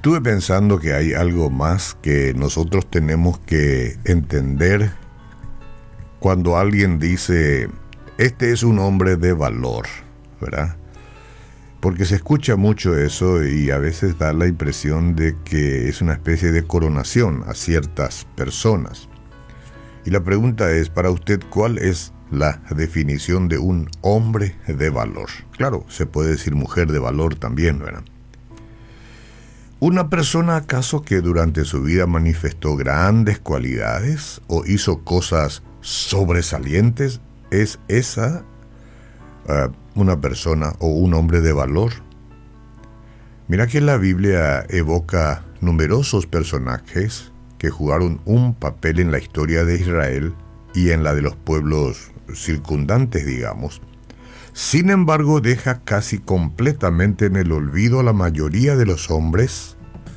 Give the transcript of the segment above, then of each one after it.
Estuve pensando que hay algo más que nosotros tenemos que entender cuando alguien dice, este es un hombre de valor, ¿verdad? Porque se escucha mucho eso y a veces da la impresión de que es una especie de coronación a ciertas personas. Y la pregunta es, para usted, ¿cuál es la definición de un hombre de valor? Claro, se puede decir mujer de valor también, ¿verdad? ¿¿Una persona acaso que durante su vida manifestó grandes cualidades o hizo cosas sobresalientes? ¿Es esa una persona o un hombre de valor? Mira que la Biblia evoca numerosos personajes que jugaron un papel en la historia de Israel y en la de los pueblos circundantes, digamos. Sin embargo, deja casi completamente en el olvido a la mayoría de los hombres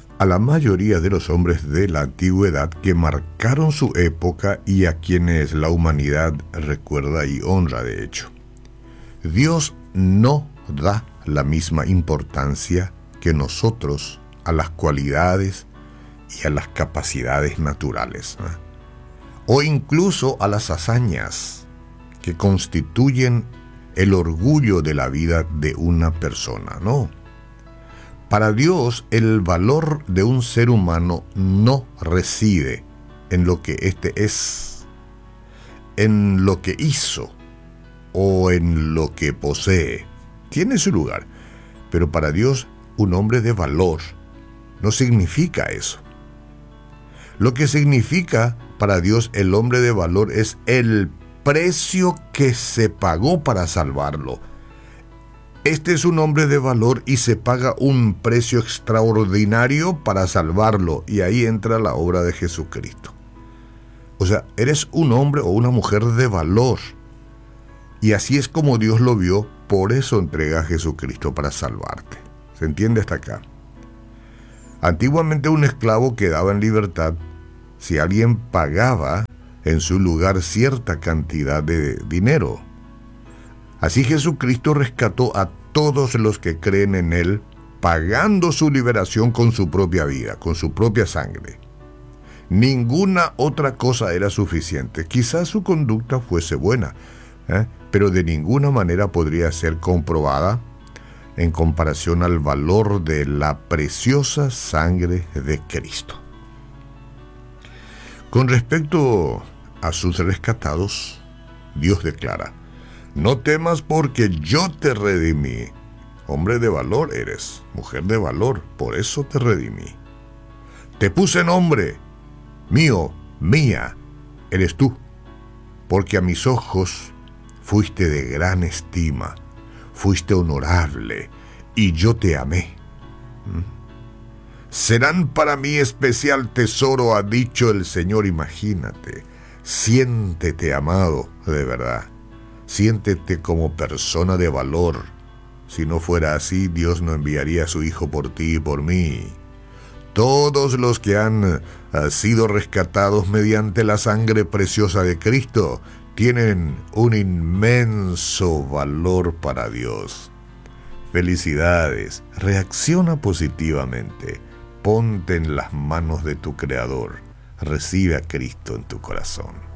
de la antigüedad que marcaron su época y a quienes la humanidad recuerda y honra, de hecho. Dios no da la misma importancia que nosotros a las cualidades y a las capacidades naturales, ¿eh? O incluso a las hazañas que constituyen el orgullo de la vida de una persona, ¿no? Para Dios, el valor de un ser humano no reside en lo que éste es, en lo que hizo o en lo que posee. Tiene su lugar, pero para Dios, un hombre de valor no significa eso. Lo que significa para Dios el hombre de valor es el precio que se pagó para salvarlo. Este es un hombre de valor y se paga un precio extraordinario para salvarlo. Y ahí entra la obra de Jesucristo. O sea, eres un hombre o una mujer de valor. Y así es como Dios lo vio, por eso entrega a Jesucristo para salvarte. ¿Se entiende hasta acá? Antiguamente un esclavo quedaba en libertad si alguien pagaba en su lugar cierta cantidad de dinero. Así Jesucristo rescató a todos los que creen en Él, pagando su liberación con su propia vida, con su propia sangre. Ninguna otra cosa era suficiente. Quizás su conducta fuese buena, pero de ninguna manera podría ser comprobada en comparación al valor de la preciosa sangre de Cristo. Con respecto a sus rescatados, Dios declara: no temas porque yo te redimí. Hombre de valor eres, mujer de valor, por eso te redimí. Te puse nombre, mío, mía, eres tú, porque a mis ojos fuiste de gran estima, fuiste honorable, y yo te amé. Serán para mí especial tesoro, ha dicho el Señor. Imagínate, siéntete amado de verdad. Siéntete como persona de valor. Si no fuera así, Dios no enviaría a su Hijo por ti y por mí. Todos los que han sido rescatados mediante la sangre preciosa de Cristo tienen un inmenso valor para Dios. Felicidades, reacciona positivamente, ponte en las manos de tu Creador, recibe a Cristo en tu corazón.